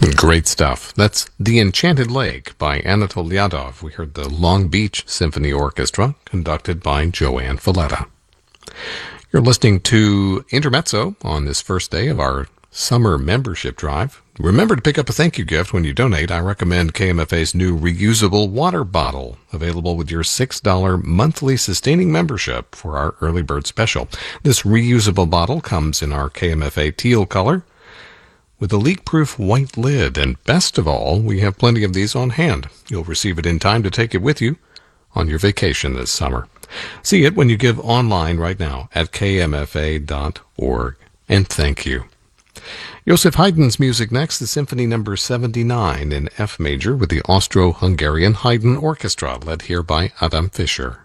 Great stuff. That's The Enchanted Lake by Anatol Lyadov. We heard the Long Beach Symphony Orchestra, conducted by Joanne Falletta. You're listening to Intermezzo on this first day of our summer membership drive. Remember to pick up a thank you gift when you donate. I recommend KMFA's new reusable water bottle, available with your $6 monthly sustaining membership for our early bird special. This reusable bottle comes in our KMFA teal color with a leak-proof white lid, and best of all, we have plenty of these on hand. You'll receive it in time to take it with you on your vacation this summer. See it when you give online right now at kmfa.org. And thank you. Joseph Haydn's music next, the Symphony No. 79 in F major with the Austro-Hungarian Haydn Orchestra, led here by Adam Fischer.